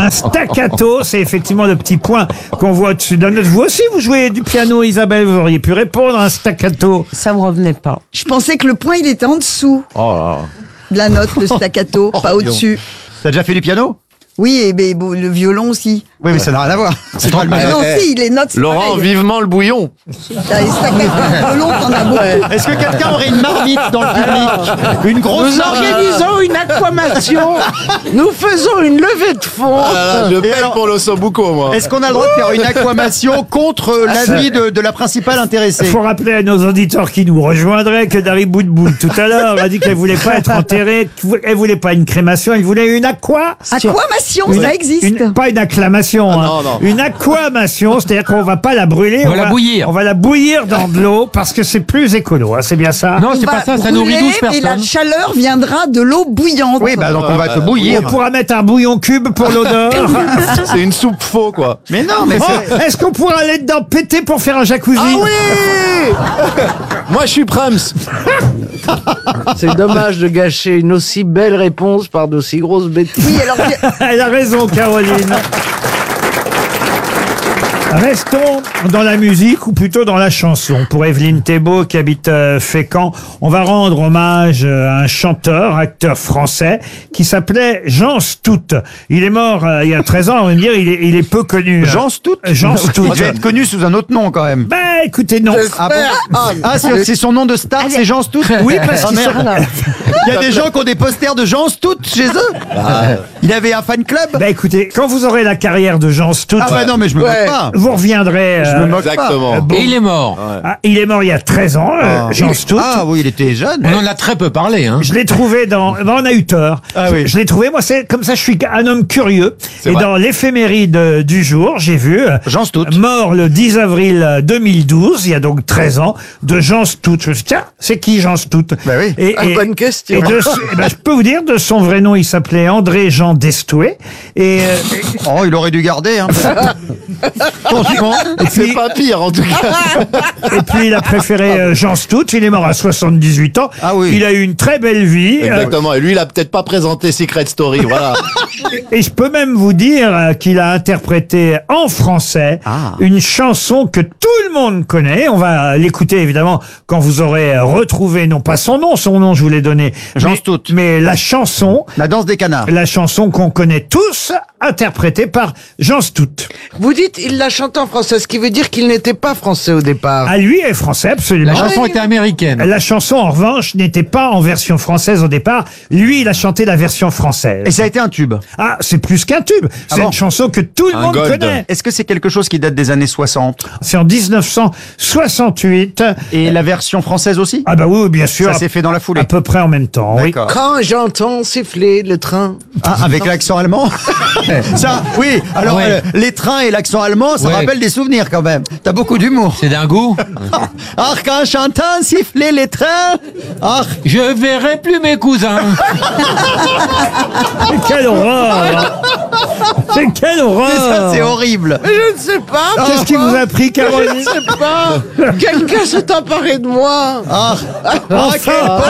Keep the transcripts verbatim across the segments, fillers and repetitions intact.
Un staccato, c'est effectivement le petit point qu'on voit au-dessus de la note. Vous aussi, vous jouez du piano, Isabelle, vous auriez pu répondre à un staccato. Ça me revenait pas. Je pensais que le point, il était en dessous de la note, le staccato, pas au-dessus. T'as déjà fait du piano? Oui, et ben, bon, le violon aussi. Oui, mais ça n'a rien à voir. C'est pas le Ah même. non, si, les notes, c'est Laurent, pareil. vivement le bouillon. T'as les staccato, le violon, t'en as beaucoup. Est-ce que quelqu'un aurait une marmite dans le public? Une grosse Nous marmite? organisons une aquamation. Nous faisons une levée de fonds. Ah là là, je paye alors- pour l'Ossobuco, moi. Est-ce qu'on a le droit de faire une aquamation contre l'avis de, de la principale Il intéressée? faut rappeler à nos auditeurs qui nous rejoindraient que Dari Boudboul, tout à l'heure, a dit qu'elle voulait pas être enterrée, qu'elle voulait pas une crémation, elle voulait une aqua. Aquamation, Une- ça existe. une- pas une acclamation, Ah, hein. non, non. Une aquamation, c'est-à-dire qu'on va pas la brûler. On va la bouillir. On va la bouillir dans de l'eau parce que c'est plus écolo, hein, c'est bien ça? Non, On c'est va pas ça, ça brûler, nourrit douze mais la personnes. chaleur viendra de l'eau bouillante. Oui, bah donc on va te On bouillir. pourra mettre un bouillon cube pour l'odeur. C'est une soupe faux, quoi. Mais non, mais Oh, c'est... est-ce qu'on pourra aller dedans péter pour faire un jacuzzi? Ah oui Moi, je suis Prams. C'est dommage de gâcher une aussi belle réponse par d'aussi grosses bêtises. Oui, alors, Elle a raison, Caroline. Restons dans la musique, ou plutôt dans la chanson. Pour Evelyne Thébault, qui habite euh, Fécamp, on va rendre hommage euh, à un chanteur, acteur français, qui s'appelait Jean Stout. Il est mort euh, il y a treize ans, on va me dire, il est, il est peu connu. Jean Stout? Jean Stout. Il devait être connu sous un autre nom quand même. Ben, écoutez, non. Ah bon? Ah, c'est c'est son nom de star, c'est Jean Stout? Oui, parce Ah, qu'ils merde. sont... Il y a des gens qui ont des posters de Jean Stout chez eux. Il avait un fan club. Ben, écoutez, quand vous aurez la carrière de Jean Stout, Ah ouais, non, mais je me Ouais. moque pas. vous reviendrez... Je euh, me moque pas. Exactement. bon. Et il est mort. Ah, il est mort il y a treize ans, euh, Ah, Jean il- Stout. Ah oui, il était jeune. On en a très peu parlé, hein. Je l'ai trouvé dans... Ben, on a eu tort. Ah je oui. je l'ai trouvé, moi, c'est comme ça, je suis un homme curieux. C'est Et vrai. dans l'éphéméride euh, du jour, j'ai vu... euh, Jean Stout. Mort le dix avril deux mille douze, il y a donc treize ans, de Jean Stout. Je me suis dit, tiens, c'est qui Jean Stout? Ben oui. Et, Ah, et- bonne question. et de ce- eh ben, je peux vous dire, de son vrai nom, il s'appelait André Jean Destoué. Et, euh, Oh, il aurait dû garder. Hein. Franchement. C'est pas pire, en tout cas. et puis, il a préféré euh, Jean Stout. Il est mort à soixante-dix-huit ans. Ah oui. Il a eu une très belle vie. Euh, Exactement. Et lui, il a peut-être pas présenté Secret Story, voilà. Et je peux même vous dire euh, qu'il a interprété en français Ah. une chanson que tout le monde connaît. On va l'écouter évidemment quand vous aurez euh, retrouvé, non pas son nom, son nom je vous l'ai donné, Jean mais, Stout. mais la chanson, La danse des canards. la chanson qu'on connaît tous, interprétée par Jean Stout. Vous dites, il l'a chanté en français, ce qui veut dire qu'il n'était pas français au départ. À lui est français, absolument. La chanson était américaine. La chanson, en revanche, n'était pas en version française au départ. Lui, il a chanté la version française. Et ça a été un tube. Ah, c'est plus qu'un tube. C'est bon une chanson que tout le Un monde gold. connaît. Est-ce que c'est quelque chose qui date des années soixante? C'est en dix-neuf cent soixante-huit. Et la version française aussi? Ah bah oui, bien sûr. Ça s'est fait dans la foulée. À peu près en même temps, oui. D'accord. Quand j'entends siffler le train. Ah, avec l'accent allemand? Ça, oui. Alors, Ouais. euh, les trains et l'accent allemand, ça Ouais. rappelle des souvenirs quand même. T'as beaucoup d'humour. C'est d'un goût. Ah, quand j'entends siffler les trains. Ah, Je verrai plus mes cousins. Mais quelle horreur! C'est quelle ça, horreur! c'est horrible. Mais je ne sais pas. Qu'est-ce qui vous a pris, Je Caroline? ne sais pas. Quelqu'un s'est emparé de moi. Ah, Enfin!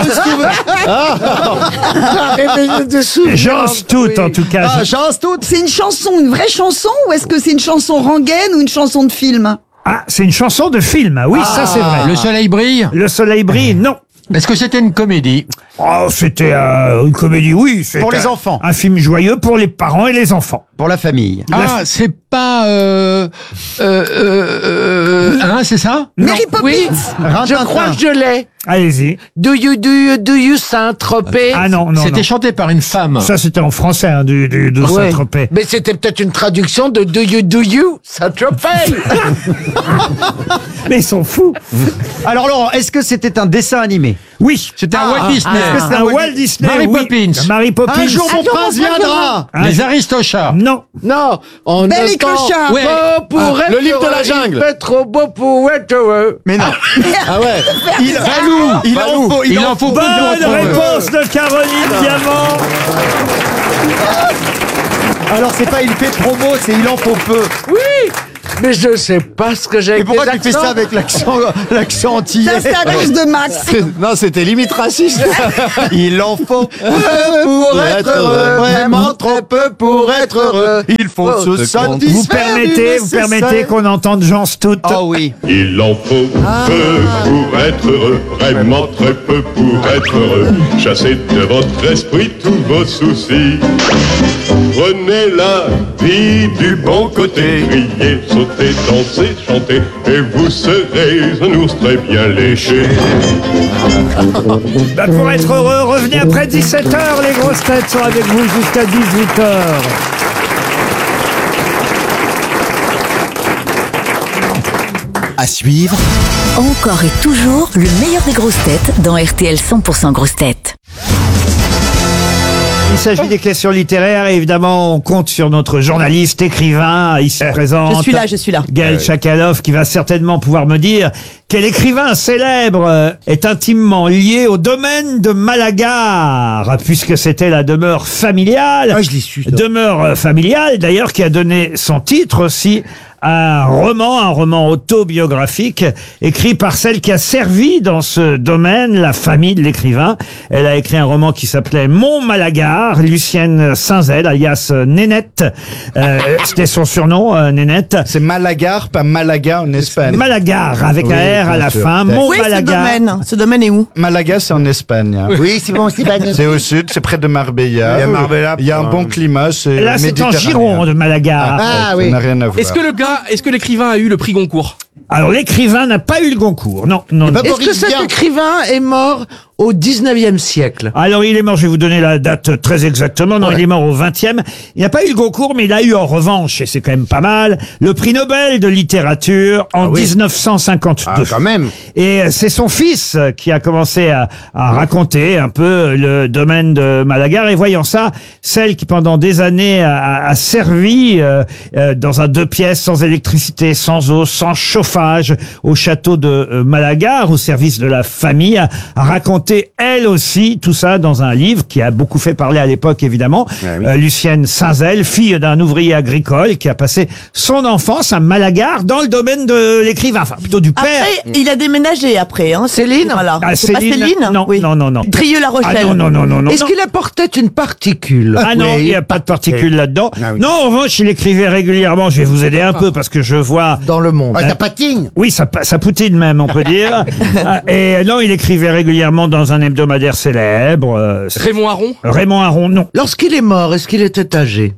Arrêtez de souvenirs. Jean Stout, en tout cas. ah, Jean Stout. c'est une chanson, une vraie chanson, ou est-ce que c'est une chanson rengaine ou une chanson de film? Ah, c'est une chanson de film. Oui, ça c'est vrai. Le soleil brille. Le soleil brille, non. Est-ce que c'était une comédie? Oh, c'était euh, une comédie, oui. c'était Pour les un- enfants. Un film joyeux pour les parents et les enfants. Pour la famille. Ah, c'est pas... Euh, euh, euh, euh, hein, c'est ça? Mary Poppins. Oui, je Rintintin. crois que je l'ai. Allez-y. Do you, do you, do you Saint-Tropez? Ah non, non, C'était non. chanté par une femme. Ça, c'était en français, hein, du, du, de Ouais. Saint-Tropez. Mais c'était peut-être une traduction de Do you, do you Saint-Tropez? Mais ils sont fous. Alors Laurent, est-ce que c'était un dessin animé? Oui. C'était un Walt ah, Disney. est-ce que c'est Un Walt Disney. Mary oui. Poppins. Mary Poppins. Un jour mon prince viendra. Un- Les Aristochats. Non. Non, on Belle et entend Clochard. beau Ouais. pour Ah, être le livre de la heureux, jungle. Il fait trop beau pour être heureux. Mais non. Ah ouais. Il, Valou. il en faut, il Il en en faut faut. peu pour Bonne être heureux. réponse de Caroline Diamant. Alors c'est pas il fait promo, c'est il en faut peu. Oui, Mais je sais pas ce que j'ai Et avec pourquoi les tu fais ça accents. avec l'accent, l'accent antillais? Ça, c'est à cause de Max. Non, c'était limite raciste. Il en faut peu pour être heureux, vraiment trop peu pour être heureux. Il faut Oh, se c'est con. satisfaire. Vous permettez, du vous permettez nécessaire. qu'on entende Jean Stout. Ah oui. Il en faut peu pour être heureux, vraiment très peu pour être heureux. Chassez de votre esprit tous vos soucis. Prenez la vie du bon côté, criez, sautez, dansez, chantez, et vous serez un ours très bien léché. Bah, pour être heureux, revenez après dix-sept heures. Les grosses têtes sont avec vous jusqu'à dix-huit heures. À suivre, Encore et toujours le meilleur des grosses têtes dans R T L cent pour cent grosses têtes. Il s'agit des questions littéraires et évidemment on compte sur notre journaliste, écrivain, ici présent. Je suis là, je suis là. Gaël Chakalov, qui va certainement pouvoir me dire quel écrivain célèbre euh, est intimement lié au domaine de Malagar, puisque c'était la demeure familiale. Ah, je l'ai su, ça. Demeure euh, familiale, d'ailleurs, qui a donné son titre aussi à un roman, un roman autobiographique, écrit par celle qui a servi dans ce domaine, la famille de l'écrivain. Elle a écrit un roman qui s'appelait Mon Malagar, Lucienne Saint-Zel, alias euh, Nénette. Euh, c'était son surnom, euh, Nénette. C'est Malagar, pas Malaga en Espagne. Malagar, avec Oui, un R à bien la sûr. fin. Mon Où est ce Malagar. domaine? Ce domaine est où? Malaga, c'est en Espagne. Oui, c'est bon, c'est bon. C'est au sud, c'est près de Marbella. Il y a Marbella, Il y a un bon climat, c'est Là, c'est en méditerranéen. Gironde, Malagar. Ah, Ça oui. n'a rien à voir. Est-ce que le gars, est-ce que l'écrivain a eu le prix Goncourt? Alors, l'écrivain n'a pas eu le Goncourt. Non, non, non. pas Est-ce que Boris cet Vian. écrivain est mort au dix-neuvième siècle? Alors, il est mort, je vais vous donner la date très exactement. Non, il est mort au vingtième. Il n'a pas eu le Goncourt, mais il a eu en revanche, et c'est quand même pas mal, le prix Nobel de littérature en oui. dix-neuf cent cinquante-deux. Ah, quand même. Et c'est son fils qui a commencé à, à raconter un peu le domaine de Malagar. Et voyant ça, celle qui pendant des années a, a servi euh, euh, dans un deux pièces, sans électricité, sans eau, sans chauffage, au château de euh, Malagar, au service de la famille, a, a raconté elle aussi tout ça dans un livre qui a beaucoup fait parler à l'époque, évidemment. Euh, Lucienne Saint-Zel, fille d'un ouvrier agricole qui a passé son enfance à Malagar dans le domaine de l'écrivain, enfin plutôt du père. Après, il a déménagé après. Hein. Céline Voilà. Ah, C'est pas Céline, Céline? non, Oui. non, non, non. Trieux-La Rochelle. Ah non, non, non, non, non. Est-ce non. qu'il apportait une particule? Ah non, il n'y a pas de particules là-dedans. Ah oui. Non, en revanche, il écrivait régulièrement. Je vais vous aider un peu parce que je vois. Dans le monde. Ah, ça patine. Oui, ça, pa- ça poutine même, on peut dire. Ah, Et non, il écrivait régulièrement dans un hebdomadaire célèbre. euh, c'est- Raymond Aron? Raymond Aron, non. Lorsqu'il est mort, est-ce qu'il était âgé?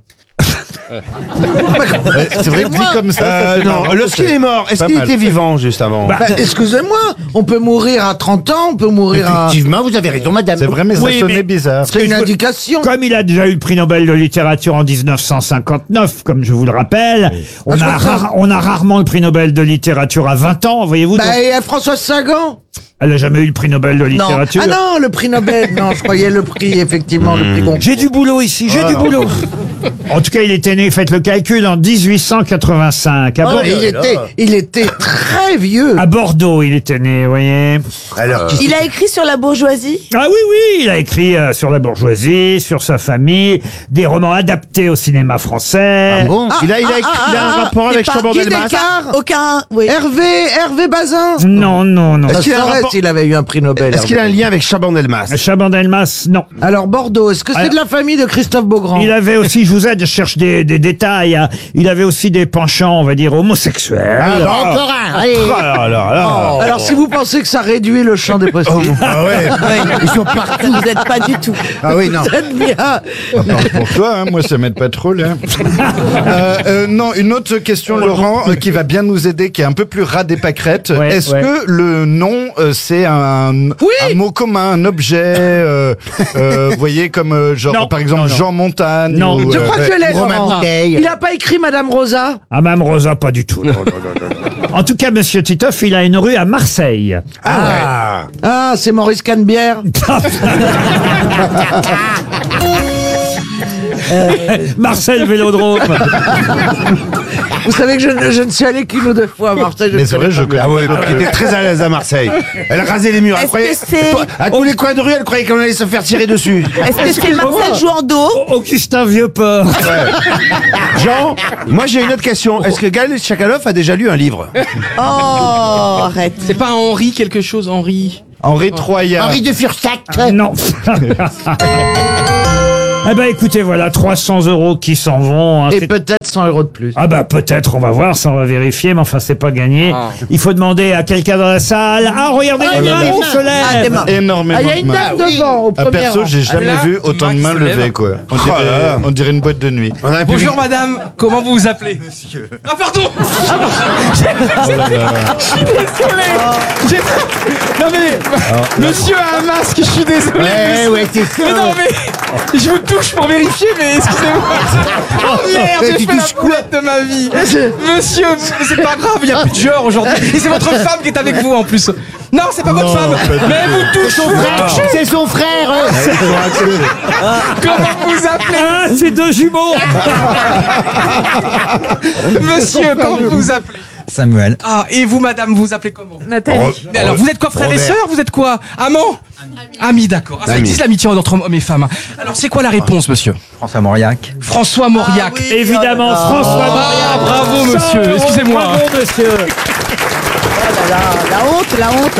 C'est vrai que dit comme ça. ça fait non, marrant, lorsqu'il c'est est mort, est-ce pas qu'il mal. était vivant juste avant? Bah, Bah, excusez-moi, on peut mourir à trente ans, on peut mourir à... Effectivement, vous avez raison, madame. C'est vrai, mais Oui, ça sonnait mais- bizarre. C'est une indication. Comme il a déjà eu le prix Nobel de littérature en dix-neuf cent cinquante-neuf, comme je vous le rappelle, on, Ah, je a crois que ça- rare- on a rarement le prix Nobel de littérature à vingt ans, voyez-vous. donc Bah, et à Françoise Sagan? elle n'a jamais eu le prix Nobel de littérature. Ah non, le prix Nobel. Non, je croyais le prix, effectivement, le prix Goncourt. J'ai du boulot ici, j'ai du boulot. En tout cas, il était né, faites le calcul, en dix-huit cent quatre-vingt-cinq. À, Ah, Bor- il, était, il était très vieux. à Bordeaux, il était né, vous voyez. Alors, qui Il a écrit sur la bourgeoisie. Ah oui, oui, il a écrit euh, sur la bourgeoisie, sur sa famille, des romans adaptés au cinéma français. Ah bon? Il a, il a, écrit- il a un rapport avec pas- Chabon Guy Delmas. Descartes. Aucun. Oui. Hervé, Hervé Bazin. Non, non, non. Ça Est-ce qu'il a un serait rapport- s'il avait eu un prix Nobel. Est-ce qu'il a un Hervé. lien avec Chabon Delmas? Chaban-Delmas, non. Alors, Bordeaux, est-ce que c'est Alors- de la famille de Christophe Beaugrand? Il avait aussi, je vous aide, je cherche des, des détails, hein. Il avait aussi des penchants, on va dire, homosexuels. encore un, allez. Ah là là là. Alors, si vous pensez que ça réduit le champ des possibles, Ah ouais. Ils sont partout. Vous n'êtes pas du tout. Ah oui, non. vous êtes bien. Parle pour toi, hein, moi ça m'aide pas trop là. Euh, euh, non, une autre question, Laurent, euh, qui va bien nous aider, qui est un peu plus ras des pâquerettes. Ouais, Est-ce ouais. que le nom, euh, c'est un, un mot commun, un objet, euh, euh, vous voyez, comme euh, genre Non, par exemple non, non. Jean Montagne Non. ou, Je euh, crois que je l'ai, Romain Laurent. Bouteille. Il n'a pas écrit Madame Rosa? Ah, Mme Rosa, pas du tout. En tout cas, Monsieur Titoff, il a une rue à Marseille. Ah. Ah, c'est Maurice Canebière. Marcel Vélodrome. Vous savez que je, ne- je ne suis allé qu'une ou deux fois à Marseille. je Mais ne c'est vrai, connais je pas bien. Ah ouais, donc elle était très à l'aise à Marseille. Elle rasait les murs. Elle Est-ce croyait, que c'est- à tous les coins de rue, elle croyait qu'on allait se faire tirer dessus. Est-ce que c'est Marcel Jouandeau? Augustin Vieux-Port. Jean, moi j'ai une autre question. Est-ce que Gaël Tchakaloff a déjà lu un livre? Oh, arrête. C'est pas un Henri quelque chose, Henri Henri Troyat. Henri de Fursac. Non. Eh ben écoutez, voilà, trois cents euros qui s'en vont. hein. Et C'est- peut-être cent euros de plus. Ah bah peut-être, on va voir, ça on va vérifier, mais enfin c'est pas gagné. Ah. Il faut demander à quelqu'un dans la salle. Ah regardez, Ah, les il y a mains des on mains. se Ah, lève. des mains. Énormément Ah, il y a de une mains. dame devant, au Ah, premier perso, rang. j'ai jamais là, vu autant de Max mains se lève. levées, quoi. On Oh dirait, là là. on dirait une boîte de nuit. On a un Bonjour public- madame, comment vous vous appelez Monsieur. Ah pardon Je suis désolé J'ai- Non mais, monsieur a un masque, je suis désolé Ouais, ouais, c'est Mais ça. non mais, je vous touche pour vérifier, mais excusez-moi. Oh merde, Mais je tu fais la touches quoi boulette de ma vie. Monsieur, mais c'est pas grave, il y a plus de genre aujourd'hui. Et c'est votre femme qui est avec vous en plus. Non, c'est pas votre femme. Mais elle vous touche son frère. C'est son frère. Comment vous appelez Ah, c'est deux jumeaux. Monsieur, comment vous vous appelez Samuel. Ah, et vous, madame, vous vous appelez comment Nathalie. Mais alors, vous êtes quoi, frères et Robert. sœurs Vous êtes quoi Amants Amis, d'accord. Ah, ça Amis. existe l'amitié entre hommes et femmes. Alors, c'est quoi la réponse, monsieur François Mauriac. François Mauriac. Ah oui. Évidemment, François Ah, Mauriac. bravo, monsieur. cent euros. Excusez-moi. Bravo, monsieur. Oh là là, la honte, la honte.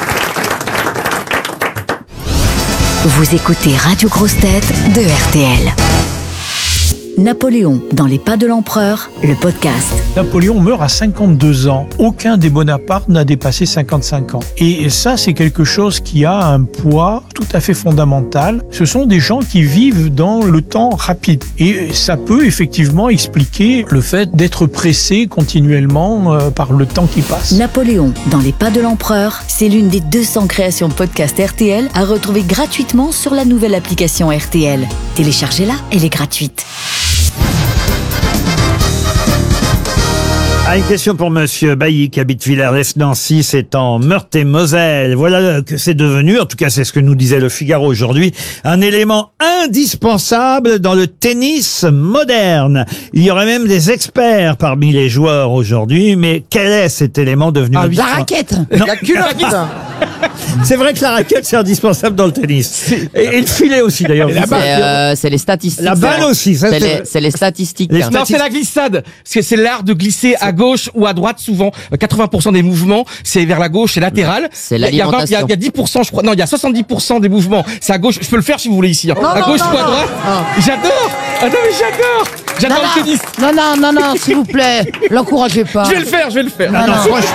Vous écoutez Radio Grosse Tête de R T L. Napoléon dans les pas de l'empereur, le podcast. Napoléon meurt à cinquante-deux ans. Aucun des Bonaparte n'a dépassé cinquante-cinq ans. Et ça, c'est quelque chose qui a un poids tout à fait fondamental. Ce sont des gens qui vivent dans le temps rapide. Et ça peut effectivement expliquer le fait d'être pressé continuellement euh, par le temps qui passe. Napoléon dans les pas de l'empereur, c'est l'une des deux cents créations podcast R T L à retrouver gratuitement sur la nouvelle application R T L. Téléchargez-la, elle est gratuite. Ah, une question pour Monsieur Bailly qui habite Villers-lès-Nancy, c'est en Meurthe-et-Moselle. Voilà que c'est devenu, en tout cas c'est ce que nous disait le Figaro aujourd'hui, un élément indispensable dans le tennis moderne. Il y aurait même des experts parmi les joueurs aujourd'hui, mais quel est cet élément devenu La indispensable? raquette. Non. La culotte. C'est vrai que la raquette c'est indispensable dans le tennis. Et, et le filet aussi d'ailleurs. C'est euh, c'est les statistiques. La balle c'est- aussi, ça, C'est c'est- les, c'est les statistiques. Les Non, c'est la glissade. Parce que c'est l'art de glisser à gauche ou à droite souvent. Euh, quatre-vingts pour cent des mouvements, c'est vers la gauche, c'est latéral. C'est Il y a- il y a vingt- l'alimentation. Il y, a- il y a dix pour cent, je crois. Non, il y a soixante-dix pour cent des mouvements. C'est à gauche. Je peux le faire si vous voulez ici. hein. Non, à non, gauche non, ou à non. droite. J'adore. Ah non, mais j'adore. J'adore le tennis. Non, non, non, non, s'il vous plaît, l'encouragez pas. Je vais le faire, je vais le faire. Ah non, franchement.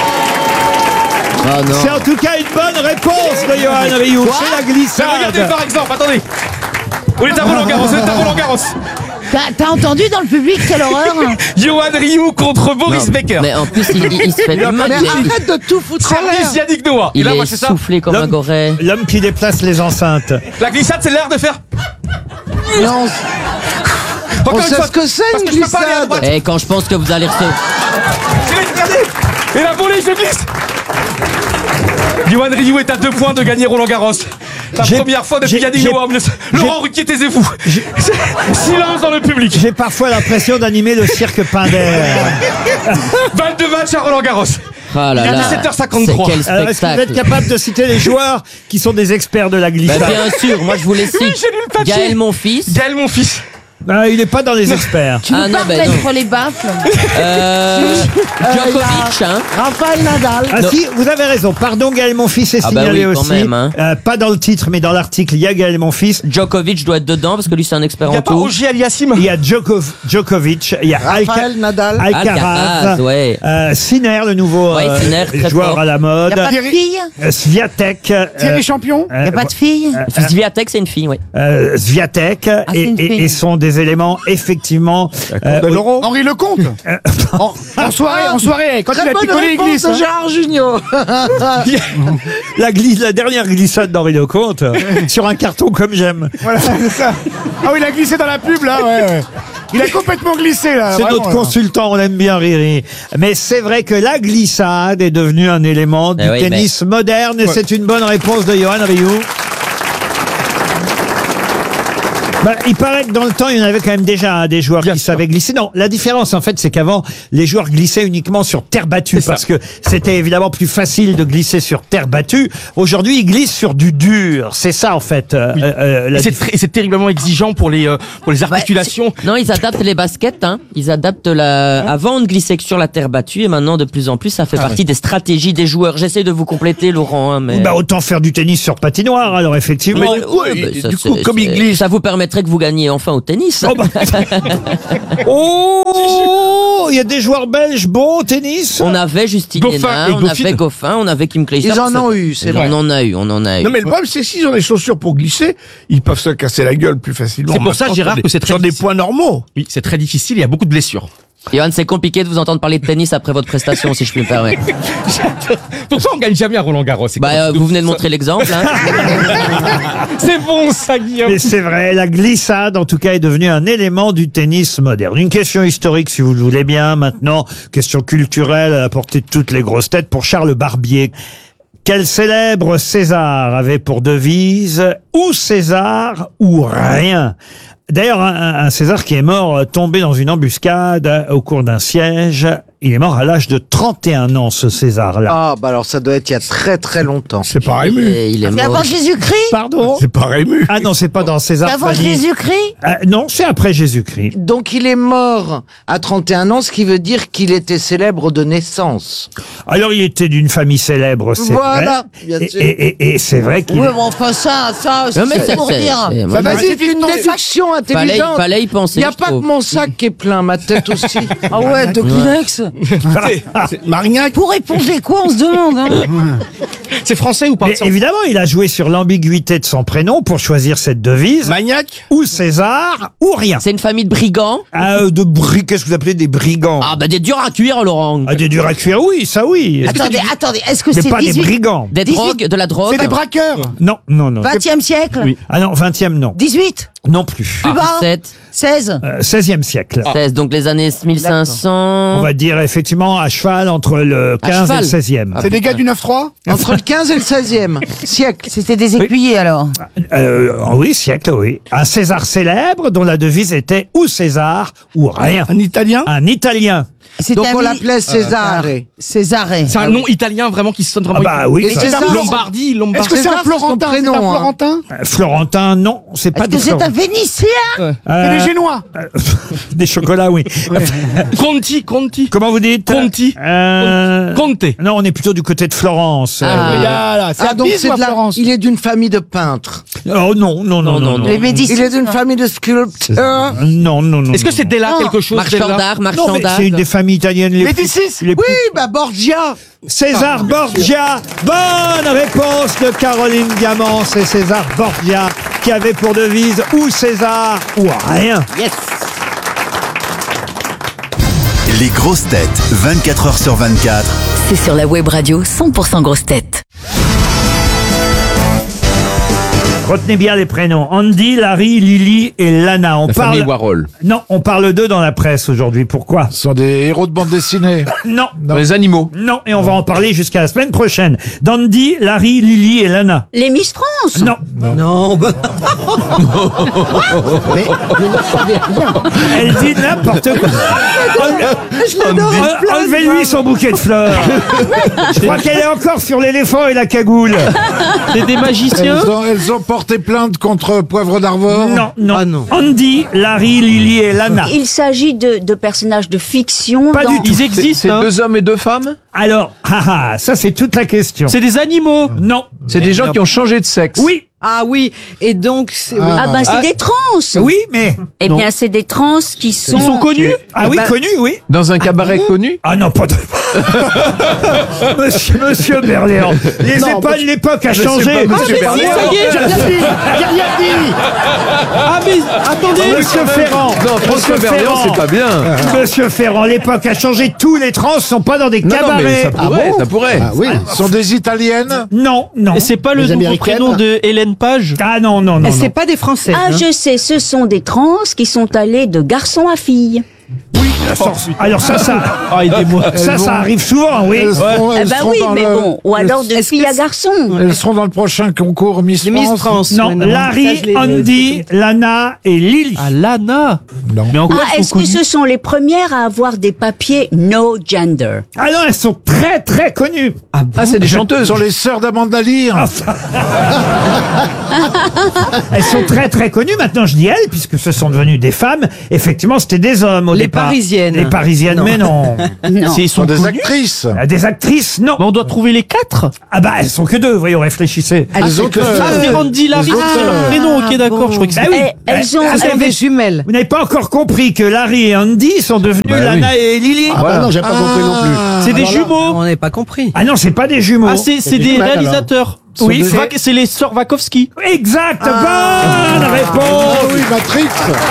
Oh non. C'est en tout cas une bonne réponse de Johan Rioux. C'est la Mais glissade. regardez par exemple, attendez. On est à Roland Garros, on est à Roland Garros. T'as t'as entendu dans le public, quelle horreur. Johan Rioux contre Boris Non, Becker. Mais en plus, il, il- il se fait du mal. Mais Il, arrête de tout foutre en l'air. Service Yannick Noah. Et il là, moi, est c'est ça. soufflé comme un L'homme- goret. L'homme qui déplace les enceintes. La glissade, c'est l'air de faire. Non, Encore on une sait fois, ce que c'est parce une que je peux pas aller à glissade. droite. Et quand je pense que vous allez recevoir. Regardez. Et la volée, je glisse. Johan Rioux est à deux points de gagner Roland Garros. La J'ai- première fois depuis j'ai- Yannick j'ai- Noah. Laurent Ruquier, taisez-vous. Silence dans le public. J'ai parfois l'impression d'animer le cirque Pinder. vingt-deux matchs à Roland Garros. Ah là Il est là. dix-sept heures cinquante-trois. C'est quel Alors, est-ce que vous êtes spectacle. capable de citer les joueurs qui sont des experts de la Bah, glissade? bien sûr, moi je vous les Oui, cite. j'ai lu le papier. Gaël, mon fils. Gaël, mon fils. Ah, il n'est pas dans les experts. Tu Ah nous non, parles ben non. d'être les baffles. Euh, Djokovic, hein. Raphaël Nadal. Ah Non. si, vous avez raison. Pardon, Gaël Monfils est Ah bah signalé oui, quand aussi. même, hein. Euh, pas dans le titre, mais dans l'article, il y a Gaël Monfils. Djokovic doit être dedans parce que lui c'est un expert Il n'y a en pas tout. Ogier Aliassim. Il y a Djokov- Djokovic, il y a Alca- Raphaël Nadal. Alcaraz, Alcaraz, ouais. euh, Sinner, le nouveau Ouais, euh, Sinner, très joueur fort. à la mode, Y a pas de fille. Euh, Swiatek, euh, Thierry Champion. euh, Y a pas de fille. Swiatek, c'est une fille, oui. euh, Swiatek, Ah, c'est et, une et- fille. et sont des éléments effectivement euh, de l'euro. Henri Lecomte. en, en soirée, en soirée, quand il Très a bonne picolé, il réponse glisse. de hein. Gérard Junior. la, glisse, la dernière glissade d'Henri Lecomte euh, sur un carton comme j'aime. Voilà, c'est ça. Ah oui, il a glissé dans la pub, là, ouais, ouais. Il a complètement glissé, là. C'est vraiment, notre là. consultant, on aime bien Riri. Mais c'est vrai que la glissade est devenue un élément du Eh oui, tennis moderne et Ouais. c'est une bonne réponse de Johan Rioux. Bah, il paraît que dans le temps, il y en avait quand même déjà hein, des joueurs Bien qui sûr. savaient glisser. Non, la différence, en fait, c'est qu'avant, les joueurs glissaient uniquement sur terre battue parce que c'était évidemment plus facile de glisser sur terre battue. Aujourd'hui, ils glissent sur du dur. C'est ça, en fait. Euh, Oui. euh, la Et c'est dif- très- et c'est terriblement exigeant pour les, euh, pour les articulations. Non, ils adaptent les baskets. Hein. Ils adaptent la. Avant, on ne glissait que sur la terre battue, et maintenant, de plus en plus, ça fait Ah partie ouais. des stratégies des joueurs. J'essaie de vous compléter, Laurent. Hein, mais... Bah, autant faire du tennis sur patinoire, alors effectivement. Ouais, ouais, bah, ça, c'est- c'est- Ça vous permettrait que vous gagniez enfin au tennis. Oh, bah. Oh, il y a des joueurs belges bons au tennis. On avait Justine Goffin Hénin, et on Dauphine. avait Goffin, on avait Kim Clijsters. Ils en ont eu, c'est On vrai. en a eu, on en a eu. Non mais le problème c'est s'ils ont des chaussures pour glisser, ils peuvent se casser la gueule plus facilement. C'est pour ça, Maintenant, Gérard, sur des- que c'est très sur des difficile. points normaux. Oui, c'est très difficile, il y a beaucoup de blessures. Johan, c'est compliqué de vous entendre parler de tennis après votre prestation, si je puis me permettre. Pourtant, on gagne jamais à Roland Garros. Bah, euh, vous venez de montrer l'exemple. Hein. C'est bon ça, Guillaume. Mais c'est vrai, la glissade, en tout cas, est devenue un élément du tennis moderne. Une question historique, si vous le voulez bien, maintenant. Question culturelle à la portée de toutes les grosses têtes pour Charles Barbier. Quel célèbre César avait pour devise « Ou César ou rien ». D'ailleurs, un, un César qui est mort euh, tombé dans une embuscade euh, au cours d'un siège. Il est mort à l'âge de trente et un ans, ce César-là. Ah, bah alors ça doit être il y a très très longtemps. C'est pas Rému. Et il est C'est mort. avant Jésus-Christ Pardon C'est pas Rému. Ah non, c'est pas dans César. C'est avant Fanny. Jésus-Christ Euh, non, c'est après Jésus-Christ. Donc il est mort à trente et un ans, ce qui veut dire qu'il était célèbre de naissance. Alors, il était d'une famille célèbre, c'est Voilà, vrai. bien Et, sûr. et- et- et c'est vrai qu'il... Oui, mais enfin ça, ça, Non, mais c'est c'est- pour c'est- dire. c'est- Ça va, C'est une déduction Fallait, intelligente. fallait y penser. Il n'y a je pas que trouve. mon sac qui est plein, ma tête aussi. Ah ouais, de Kleenex. C'est Marignac. Pour éponger quoi, on se demande. Hein. C'est français ou pas? Mais évidemment, il a joué sur l'ambiguïté de son prénom pour choisir cette devise. Magnac. Ou César, ou rien. C'est une famille de brigands. Ah, euh, de bri... Qu'est-ce que vous appelez des brigands? Ah, bah des durs à cuire, Laurent. Ah, des durs à cuire, oui, ça oui. Attendez, attendez, est-ce que Mais c'est pas des dix-huit brigands. Des dix-huit drogues, de la drogue. C'est des braqueurs. Non, non, non. vingtième siècle Oui. Ah non, vingtième, non. dix-huit Non plus. Plus bas sept, seize Euh, seizième siècle. seize, donc les années mille cinq cents. On va dire effectivement à cheval entre le À quinze et le cheval. seizième. C'est des gars du neuf trois. Entre le quinze et le seizième siècle. C'était des écuyers alors. Euh, oui, siècle, oui. Un César célèbre dont la devise était ou César ou rien. Un Italien. Un Italien. C'était Donc un on mi- l'appelait César. Césaré. C'est un nom italien vraiment qui sonne vraiment. Ah bah oui. Et ça- César, Lombardie, Est-ce Lombardie. que c'est César, un c'est son Florentin? C'est prénom, un hein. Florentin. Euh, Florentin, non, c'est pas Est-ce de que c'est un Florentin. Vénitien C'est Euh, des Génois. Des chocolats, oui. Conti, Conti. Comment vous dites? Conti. Euh, Conte. Non, on est plutôt du côté de Florence. Ah. Voilà, c'est Ah à donc Pise c'est ou à de la... Florence. Il est d'une famille de peintres. Oh non, non, non, non, non. Les Médicis. Il est d'une famille de sculpteurs. Non, non, non. Est-ce que non, c'est non. Della Non. quelque chose? Marchand Della d'art, Non, marchand mais d'art. c'est une des familles italiennes les Médicis. plus... les plus- Oui, bah Borgia. César Borgia. Bonne réponse de Caroline Diamant. C'est César Borgia qui avait pour devise ou César ou rien. Yes. Les grosses têtes, vingt-quatre heures sur vingt-quatre. C'est sur la web radio cent pour cent grosses têtes. Retenez bien les prénoms. Andy, Larry, Lily et Lana. On La parle... famille Warhol. Non, on parle d'eux dans la presse aujourd'hui. Pourquoi? Ce sont des héros de bande dessinée. Non. Non. Les animaux. Non, et on va en parler jusqu'à la semaine prochaine. D'Andy, Larry, Lily et Lana. Les Miss France. Non. Non, bah... Elle dit n'importe quoi. Enle- Enlevez-lui son bouquet de fleurs. Je crois qu'elle est encore sur l'éléphant et la cagoule. C'est des magiciens. Elles ont, elles ont porté plainte contre Poivre d'Arvor. Non, non. Ah non. Andy, Larry, Lily et Lana. Il s'agit de, de personnages de fiction. Pas dans- du tout. Ils existent. hein. Deux hommes et deux femmes. Alors, haha, ça c'est toute la question. C'est des animaux. Non. C'est des gens qui ont changé de sexe. Oui. Ah oui, et donc c'est... Ah ben c'est Ah. des trans. Oui, mais... Eh bien c'est des trans qui sont. Ils sont connus. Ah oui, bah- connu, oui. Dans un cabaret connu. Ah non, pas de... Monsieur, monsieur Berléand, les Non, époques, l'époque a c'est changé. pas monsieur Ah, mais Berléand. si, ça y est, J'ai rien dit. j'ai rien dit. Ah mais attendez. Monsieur Ferrand. Non, François Monsieur Berléand, Ferrand. c'est pas bien. Monsieur Ferrand, l'époque a changé. Tous les trans sont pas dans des Non, non, mais cabarets. ça pourrait, ça pourrait. Ah oui, ce sont des Italiennes. Non, non. Et c'est pas le nouveau prénom de Hélène Page. Ah non, non, non. C'est non. pas des Français. Ah je sais, ce sont des trans qui sont allés de garçon à fille. Oui, Alors ça, ça, Ah, aidez-moi. ça, ça arrive souvent, oui. Elles seront- Eh elles ben seront oui, dans mais le- bon. Ou alors de Est-ce filles que à c'est- garçons. Elles seront dans le prochain concours Miss France. Miss France. Non, ouais, Larry, Ça, je l'ai- Andy, Lana et Lily. Ah, Lana. Non. Mais encore, Ah, est-ce que ce sont les premières à avoir des papiers no gender? Ah non, elles sont très très connues. Ah, c'est des Ce chanteuses. sont les sœurs d'Amanda Lear. Enfin, elles sont très très connues. Maintenant, je dis elles, puisque ce sont devenues des femmes. Effectivement, c'était des hommes au Les départ. Parisiennes. Les Parisiennes, Non. mais non. Non. C'est- Ils Ce sont sont des connus. actrices. Ah, Des actrices, non. Mais on doit trouver les quatre. Ah bah, elles sont que deux, voyons, réfléchissez. Elles Les sont autres, que- euh, Ah, c'est Randy Larry, les autres, c'est leur euh, prénom. Ok, Ah, d'accord. bon. Je crois que Bah c'est. oui. Eh, elles ont. Ah, c'est Vous des avez- jumelles. Vous n'avez pas encore compris que Larry et Andy sont devenus Bah Lana et Lily. Ah bah non, j'ai pas compris non plus. C'est des alors là, jumeaux. On n'est pas compris. Ah non, c'est pas des jumeaux. Ah, c'est c'est des des jumelles, alors. réalisateurs. Oui, C'est c'est- Vac- c'est les sœurs Wachowski. Exact, bonne Ah réponse. oui, Matrix.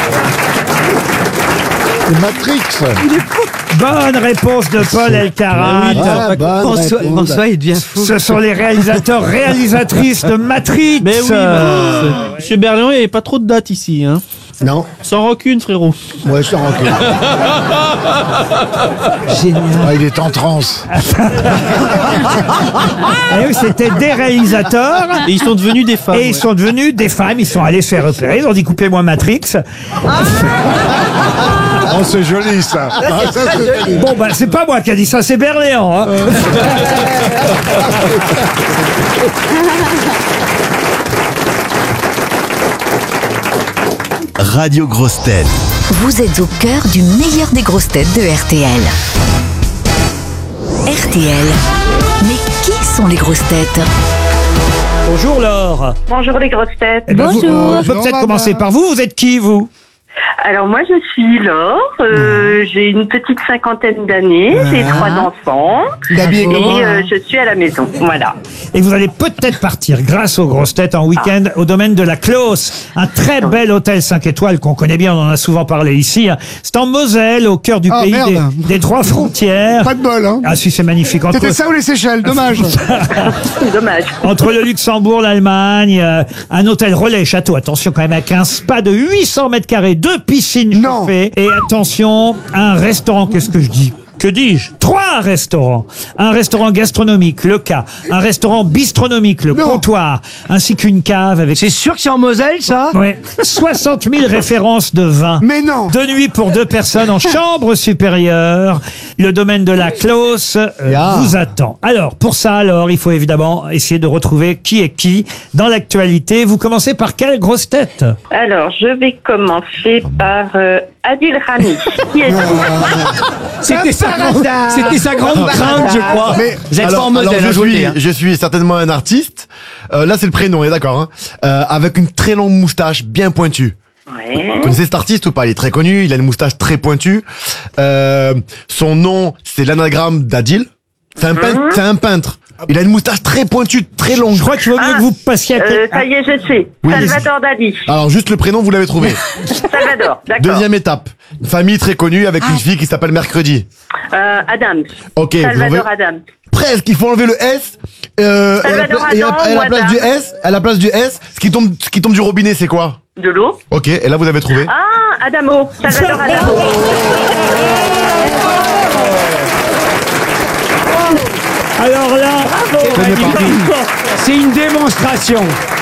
C'est Matrix. Bonne réponse de Paul Elkarat. Ah, bonne François, réponse. François, il devient fou. Ce sont les réalisateurs, réalisatrices de Matrix. Mais oui, Euh, bah, Monsieur Berlion, il n'y avait pas trop de dates ici. Hein. Non, Sans rancune, frérot. ouais, je suis rancune. Génial. Ah, il est en transe. eh oui, c'était des réalisateurs. Et ils sont devenus des femmes. Et ils sont devenus des femmes, ils sont allés se faire repérer, ils ont dit coupez-moi Matrix. Oh, c'est joli ça. Ah, ça, c'est joli. Bon bah c'est pas moi qui a dit ça, c'est Berléand. Hein. Radio Grosse Tête. Vous êtes au cœur du meilleur des grosses têtes de R T L. R T L. Mais qui sont les grosses têtes? Bonjour Laure. Bonjour les grosses têtes. Eh ben, vous- Bonjour. on peut peut-être Bonjour, commencer madame. par vous, vous êtes qui vous? Alors moi je suis Laure, euh, j'ai une petite cinquantaine d'années, j'ai trois enfants et euh, je suis à la maison, voilà. Et vous allez peut-être partir, grâce aux grosses têtes, en week-end au domaine de la Clos. Un très bel hôtel cinq étoiles qu'on connaît bien, on en a souvent parlé ici. hein. C'est en Moselle, au cœur du Ah, pays des, merde. des trois frontières. Pas de bol, hein. Ah si, c'est magnifique. Entre, C'était ça ou les Seychelles, dommage. Dommage. entre le Luxembourg, l'Allemagne, euh, un hôtel relais château, attention quand même, avec un spa de huit cents mètres carrés, deux piscines Non. chauffées, et attention, un restaurant, qu'est-ce que je dis? Que dis-je? Trois restaurants. Un restaurant gastronomique, le K. Un restaurant bistronomique, le Non. comptoir. Ainsi qu'une cave avec... C'est sûr que c'est en Moselle, ça? Ouais. soixante mille références de vin. Mais non. Deux nuits pour deux personnes en chambre supérieure. Le domaine de la Clos euh, Ya. vous attend. Alors, pour ça, alors, il faut évidemment essayer de retrouver qui est qui dans l'actualité. Vous commencez par quelle grosse tête? Alors je vais commencer par euh, Adil Rami. Qui êtes-vous? C'était sa, c'était sa grande crainte, je crois. Mais Vous êtes alors, pas en Moselle, alors, hein, je, je vous le suis, dis, hein. je suis certainement un artiste. Euh, là, c'est le prénom, on est d'accord. Hein. Euh, avec une très longue moustache bien pointue. Ouais. Vous connaissez cet artiste ou pas? Il est très connu, il a une moustache très pointue. Euh, son nom, c'est l'anagramme d'Adil. C'est un peintre. C'est un peintre. Il a une moustache très pointue, très longue. Je crois qu'il vaut mieux Ah, que vous passiez à... Euh, ça y est, je sais. Oui, Salvador Dali. Alors, juste le prénom, vous l'avez trouvé. Salvador, d'accord. Deuxième étape. Une famille très connue avec une fille qui s'appelle Mercredi. Euh, Adams. Ok, vous Salvador enlevez- Adams. Presque, il faut enlever le S. Euh, et à la, Salvador et à- Adam et à la ou place Adam du S, à la place du S, ce qui tombe, ce qui tombe du robinet, c'est quoi? De l'eau. Ok, et là vous avez trouvé. Ah, Adamo. Salvador Adamo. Alors là... C'est une démonstration.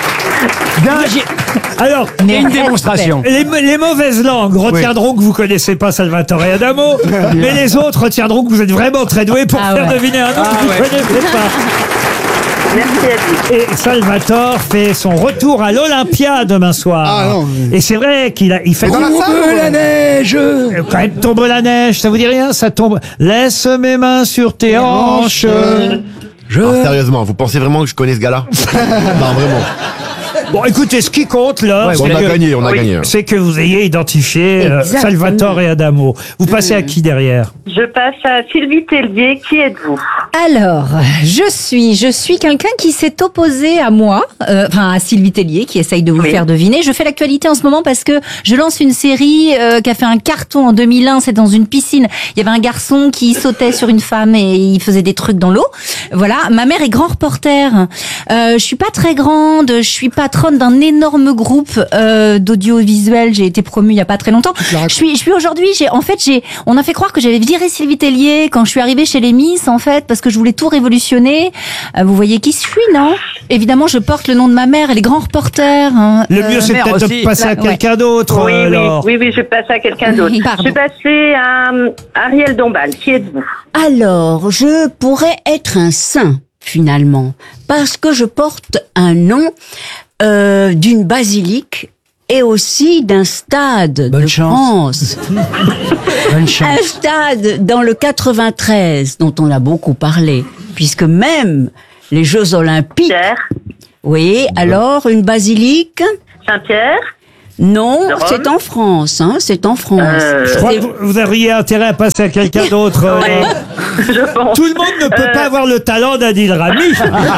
Alors, Une démonstration. Les, les mauvaises langues retiendront que vous connaissez pas Salvatore Adamo, mais les autres retiendront que vous êtes vraiment très doué pour Ah faire ouais. deviner un nom Ah que vous ouais. connaissez pas. Merci Adil. Et Salvatore fait son retour à l'Olympia demain soir. Ah non. Et c'est vrai qu'il a, il fait dans la salle, ou- la neige. Euh, Quand même tombe la neige, ça vous dit rien? Ça tombe. Laisse mes mains sur tes hanches. Alors, sérieusement, vous pensez vraiment que je connais ce gars-là? Non, vraiment. Bon, écoutez, ce qui compte là, Ouais, c'est on a que- gagné, on a Oui. gagné. c'est que vous ayez identifié euh, Exactement. Salvatore et Adamo. Vous passez à qui derrière? Je passe à Sylvie Tellier. Qui êtes-vous? Alors, je suis, je suis quelqu'un qui s'est opposé à moi, euh, enfin à Sylvie Tellier, qui essaye de vous Oui. faire deviner. Je fais l'actualité en ce moment parce que je lance une série euh, qui a fait un carton en deux mille un. C'est dans une piscine. Il y avait un garçon qui sautait sur une femme et il faisait des trucs dans l'eau. Voilà. Ma mère est grand reporter. Euh, je suis pas très grande. Je suis patronne d'un énorme groupe euh, d'audiovisuel. J'ai été promue il y a pas très longtemps. Je suis, je suis aujourd'hui. J'ai, en fait, j'ai, on a fait croire que j'avais viré Sylvie Tellier quand je suis arrivée chez les Miss, en fait, parce que je voulais tout révolutionner. Euh, vous voyez qui je suis, non? Évidemment, je porte le nom de ma mère. Elle est grand reporter. Hein. Le mieux, c'est mère peut-être de aussi. passer à Ouais. quelqu'un d'autre. Oui, oui, alors. oui, oui, je passe à quelqu'un d'autre. Oui, pardon. Je vais passer à euh, Ariel Dombal. Qui êtes-vous? Alors, je pourrais être un saint, finalement, parce que je porte un nom euh, d'une basilique et aussi d'un stade Bonne de chance. France. Bonne Un chance. stade dans le quatre-vingt-treize, dont on a beaucoup parlé, puisque même les Jeux Olympiques... Pierre. Oui, alors une basilique? Saint-Pierre. Non, De Rome. c'est en France, hein, c'est en France. Euh, Je crois que vous- vous auriez intérêt à passer à quelqu'un d'autre. euh, Ouais, je pense. Tout le monde ne peut Euh, pas avoir le talent d'Adil Rami.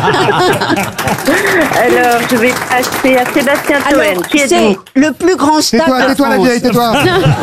Alors, je vais passer à Sébastien Toen. Alors, Qui c'est êtes-vous? le plus grand stade Tais-toi, de tais-toi la France. vieille, tais-toi.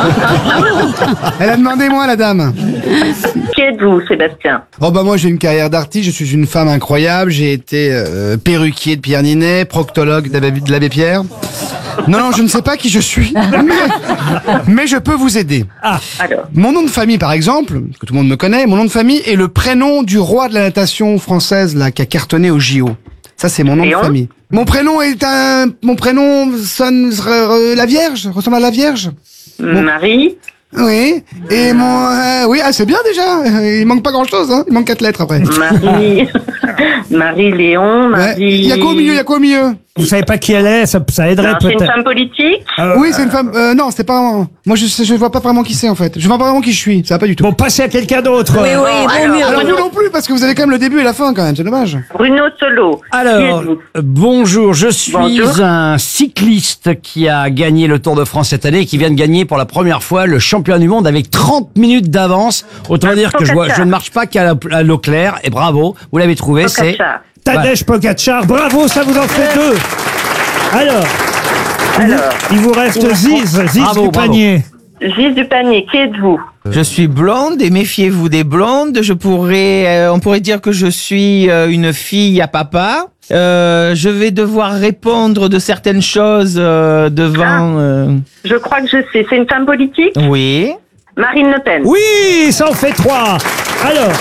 Elle a demandé moi, la dame. Qui êtes-vous, Sébastien? Oh bah moi j'ai une carrière d'artiste, je suis une femme incroyable, j'ai été euh, perruquier de Pierre Ninet, proctologue d'Abbé- de l'abbé Pierre. Non, non, je ne sais pas qui je suis, mais, mais je peux vous aider. Ah, Alors, Mon nom de famille, par exemple, que tout le monde me connaît, mon nom de famille est le prénom du roi de la natation française là qui a cartonné au J O. Ça, c'est mon nom Léon de famille. Mon prénom est un, mon prénom sonne euh, la Vierge, ressemble à la Vierge. Marie. Oui. Et mon, euh, oui, ah c'est bien déjà. Il manque pas grand chose, hein. Il manque quatre lettres après. Marie. Marie-Léon. Ouais. Marie. Il y a quoi au milieu? Il y a quoi au milieu? vous savez pas qui elle est, ça, ça aiderait Non, c'est une peut-être. femme politique. Euh, Oui, c'est une femme. Euh, non, c'est pas. Moi, je sais- je vois pas vraiment qui c'est en fait. Je vois pas vraiment qui je suis. Ça va pas du tout. Bon, passez à quelqu'un d'autre. Oui, oui, Bon, vaut alors, mieux. Alors vous non plus, parce que vous avez quand même le début et la fin quand même. C'est dommage. Bruno Solo. Qui Alors, êtes-vous? euh, bonjour, je suis Bonjour. un cycliste qui a gagné le Tour de France cette année et qui vient de gagner pour la première fois le championnat du monde avec trente minutes d'avance. Autant dire que je, vois, je ne marche pas qu'à la- à l'eau claire. Et bravo, vous l'avez trouvé, c'est... Pogacar. Tadej Pogacar, bravo, ça vous en fait deux. Alors, il vous- Alors. il vous reste Ziz, Ziz Bravo, du bravo. panier. Gilles du panier. Qui êtes-vous? Je suis blonde et méfiez-vous des blondes. Je pourrais, euh, on pourrait dire que je suis euh, une fille à papa. Euh, je vais devoir répondre de certaines choses euh, devant. euh, Je crois que je sais. C'est une femme politique? Oui. Marine Le Pen. Oui, ça en fait trois. Alors,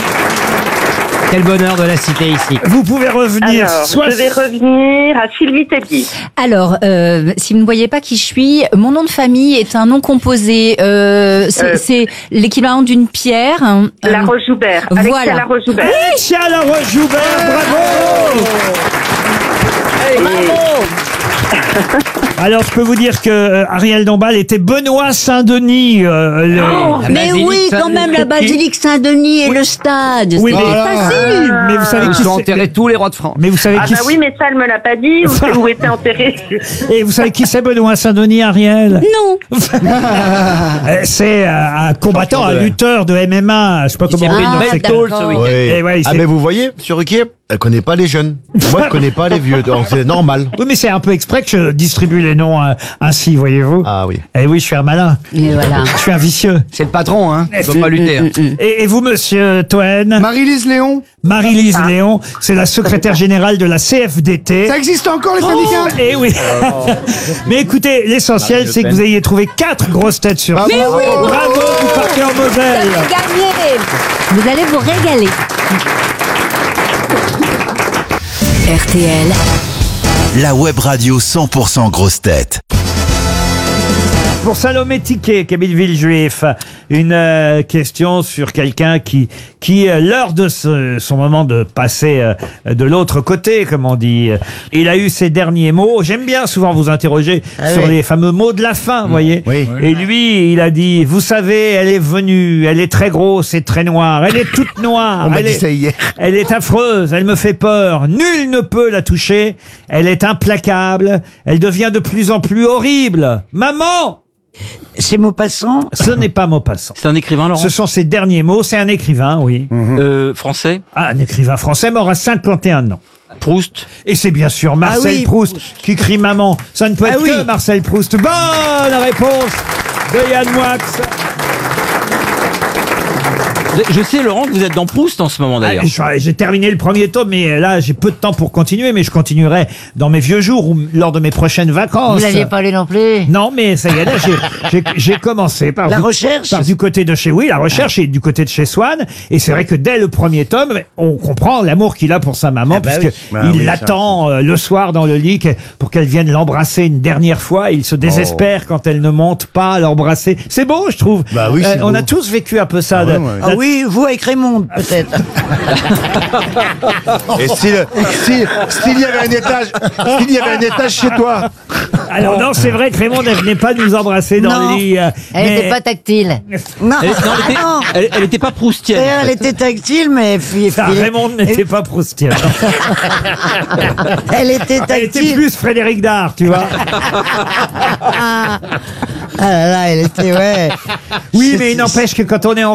Quel bonheur de la citer ici. vous pouvez revenir. Alors, soit- je vais revenir à Sylvie Tellier. Alors, euh, si vous ne voyez pas qui je suis, mon nom de famille est un nom composé. Euh, c'est Euh. c'est l'équivalent d'une pierre. hein. La Euh, Roche-Joubert. Alexia voilà. La Roche-Joubert. Alexia La Roche-Joubert, bravo. Alors, je peux vous dire que euh, Ariel Dombal était Benoît Saint-Denis. euh, le- Oh, Mais oui, quand même, la basilique Saint-Denis et le stade. Oui, c'est mais- facile. mais vous savez Ils qui sont c'est- enterrés tous les rois de France. Mais vous savez Ah qui bah oui, mais ça, elle me l'a pas dit. Où, où était enterré? Et vous savez qui c'est Benoît Saint-Denis, Ariel? Non. Euh, C'est euh, un combattant, un lutteur de M M A. Je sais pas Il s'est comment pris on une dit. belle Ah, tôle ce d'accord. week-end. Et ouais, il Ah s'est- mais vous voyez, sur Ruquier, elle connaît pas les jeunes. Moi, je connais pas les vieux, donc c'est normal. Oui, mais c'est un peu exprès que je distribue les noms euh, ainsi, voyez-vous. Ah oui. Eh oui, je suis un malin. Et voilà. Je suis un vicieux. C'est le patron, hein. Il faut pas lutter. Mm, hein. Et, et vous, monsieur Toen? Marie-Lise Léon. Marie-Lise Ah. Léon, c'est la secrétaire générale de la C F D T. Ça existe encore les syndicats? Eh oui. Mais écoutez, l'essentiel, c'est que vous ayez trouvé quatre grosses têtes sur Ah six. bon oui, Bravo, vous partez en Vous Moselle. allez gagner. Vous allez vous régaler. R T L, La web radio cent pour cent grosse tête. Pour Salomé Tiquet, qui habite Villejuif, une euh, question sur quelqu'un qui, qui euh, lors de ce- son moment de passer euh, de l'autre côté, comme on dit, euh, il a eu ses derniers mots. J'aime bien souvent vous interroger Ah sur oui. les fameux mots de la fin, vous voyez. Oui. Et lui, il a dit, vous savez, elle est venue, elle est très grosse et très noire, elle est toute noire. On m'a elle dit est- ça hier. Elle est affreuse, elle me fait peur, nul ne peut la toucher, elle est implacable, elle devient de plus en plus horrible. Maman! C'est Maupassant? Ce n'est pas Maupassant. C'est un écrivain, Laurent? Ce sont ses derniers mots. C'est un écrivain, oui. Euh, français? Ah, un écrivain français mort à cinquante et un ans. Proust. Et c'est bien sûr Marcel Ah oui, Proust, qui crie maman. Ça ne peut être Ah oui. que Marcel Proust. Bonne réponse de Yann Moix. Je sais, Laurent, que vous êtes dans Proust en ce moment, d'ailleurs. Ah, J'ai terminé le premier tome, mais là, j'ai peu de temps pour continuer, mais je continuerai dans mes vieux jours ou lors de mes prochaines vacances. Vous l'aviez pas lu non plus? Non, mais ça y est, là, j'ai- j'ai- j'ai commencé par La du, recherche par du côté de chez, oui, la recherche est du côté de chez Swann, et c'est vrai que dès le premier tome, on comprend l'amour qu'il a pour sa maman, Ah bah puisque oui. Ah il oui, l'attend euh, le soir dans le lit que- pour qu'elle vienne l'embrasser une dernière fois. Il se désespère Oh. quand elle ne monte pas à l'embrasser. C'est beau, je trouve. Bah oui, c'est on beau. a tous vécu un peu ça. Ah de- ouais, ouais. Ah oui, vous avec Raymond, peut-être. Et s'il si, s'il y avait un étage, s'il y avait un étage chez toi. Alors non, c'est vrai que Raymond ne venait pas nous embrasser dans Non. le lit. euh, Elle mais- n'était pas tactile. Non, Elle, non, elle était, non. elle- elle était pas proustienne. D'ailleurs, en elle fait. était tactile, mais puis, Ah, puis- Raymond n'était pas proustien. elle était Elle était tactile. plus Frédéric Dard, tu vois. Ah là là, elle était, ouais. Oui, mais il n'empêche que quand on est en